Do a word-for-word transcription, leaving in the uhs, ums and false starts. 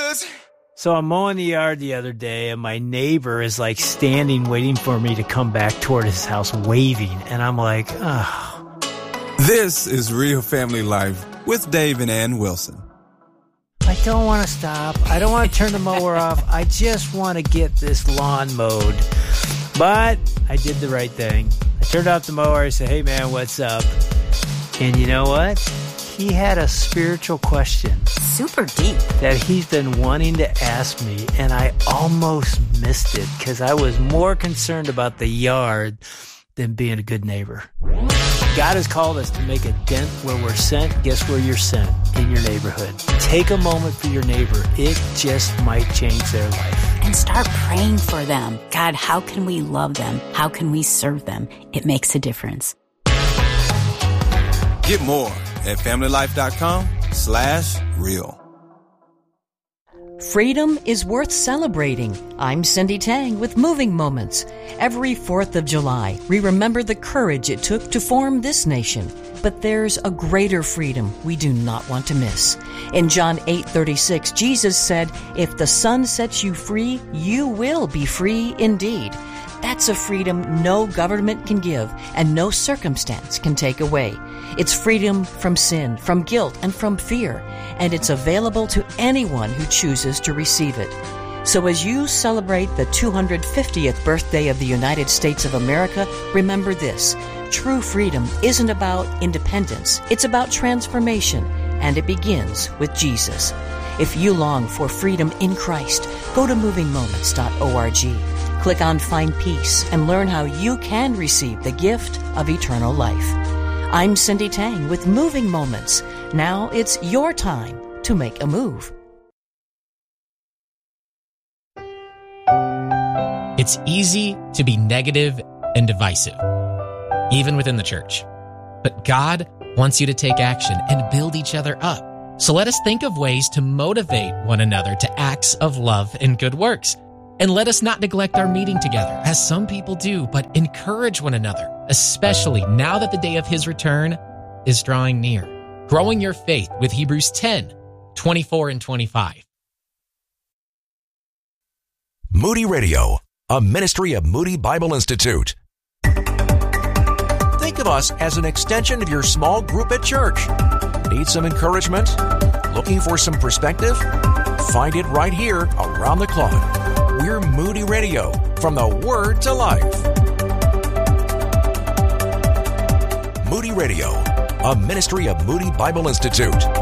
good. So I'm mowing the yard the other day, and my neighbor is like standing waiting for me to come back toward his house waving. And I'm like, oh. This is Real Family Life with Dave and Ann Wilson. I don't want to stop. I don't want to turn the mower off. I just want to get this lawn mowed. But I did the right thing. I turned off the mower. I said, hey, man, what's up? And you know what? He had a spiritual question. Super deep. That he's been wanting to ask me, and I almost missed it because I was more concerned about the yard than being a good neighbor. God has called us to make a dent where we're sent. Guess where you're sent? In your neighborhood. Take a moment for your neighbor. It just might change their life. And start praying for them. God, how can we love them? How can we serve them? It makes a difference. Get more at familylife.com slash real. Freedom is worth celebrating. I'm Cindy Tang with Moving Moments. Every fourth of July, we remember the courage it took to form this nation. But there's a greater freedom we do not want to miss. In John eight thirty-six, Jesus said, if the Son sets you free, you will be free indeed. That's a freedom no government can give and no circumstance can take away. It's freedom from sin, from guilt, and from fear, and it's available to anyone who chooses to receive it. So as you celebrate the two hundred fiftieth birthday of the United States of America, remember this. True freedom isn't about independence. It's about transformation, and it begins with Jesus. If you long for freedom in Christ, go to moving moments dot org. Click on Find Peace and learn how you can receive the gift of eternal life. I'm Cindy Tang with Moving Moments. Now it's your time to make a move. It's easy to be negative and divisive, even within the church. But God wants you to take action and build each other up. So let us think of ways to motivate one another to acts of love and good works. And let us not neglect our meeting together, as some people do, but encourage one another, especially now that the day of His return is drawing near. Growing your faith with Hebrews ten, twenty-four and twenty-five. Moody Radio, a ministry of Moody Bible Institute. Think of us as an extension of your small group at church. Need some encouragement? Looking for some perspective? Find it right here around the clock. We're Moody Radio, from the Word to Life. Moody Radio, a ministry of Moody Bible Institute.